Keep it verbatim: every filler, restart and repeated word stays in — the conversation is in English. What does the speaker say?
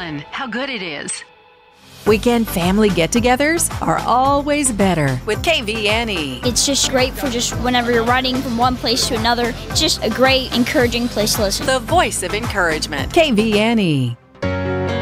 Carlin, how good it is. Weekend family get-togethers are always better with K V N E. It's just great for just whenever you're riding from one place to another. It's just a great, encouraging place to listen. The voice of encouragement. K V N E.